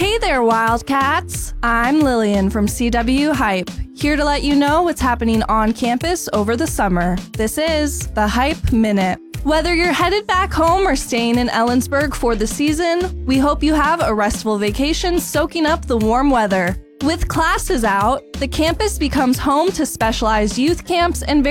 Hey there, Wildcats! I'm Lillian from CW Hype, here to let you know what's happening on campus over the summer. This is the Hype Minute. Whether you're headed back home or staying in Ellensburg for the season, we hope you have a restful vacation soaking up the warm weather. With classes out, the campus becomes home to specialized youth camps and